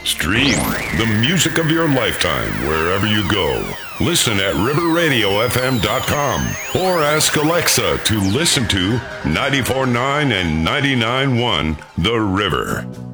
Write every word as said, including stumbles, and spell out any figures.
Stream the music of your lifetime wherever you go. Listen at river radio f m dot com or ask Alexa to listen to ninety-four point nine and ninety-nine point one The River.